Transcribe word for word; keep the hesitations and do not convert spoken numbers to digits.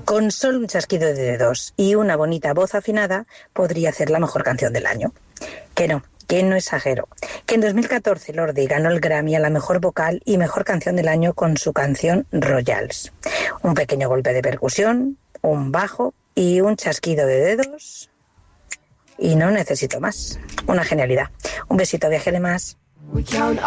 Con solo un chasquido de dedos y una bonita voz afinada podría hacer la mejor canción del año. Que no, que no exagero. Que en dos mil catorce Lorde ganó el Grammy a la mejor vocal y mejor canción del año con su canción Royals. Un pequeño golpe de percusión, un bajo y un chasquido de dedos. Y no necesito más. Una genialidad. Un besito, viajele más.